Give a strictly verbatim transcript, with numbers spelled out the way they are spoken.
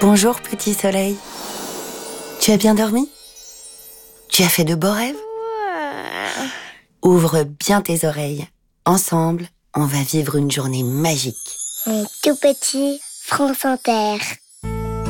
Bonjour petit soleil. Tu as bien dormi? Tu as fait de beaux rêves? Ouvre bien tes oreilles. Ensemble, on va vivre une journée magique. Un tout petit France Inter.